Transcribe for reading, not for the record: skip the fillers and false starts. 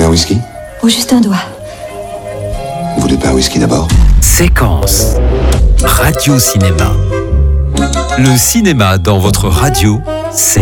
un whisky? Oh, juste un doigt. Vous voulez pas un whisky d'abord? Séquence. Radio Cinéma. Le cinéma dans votre radio, c'est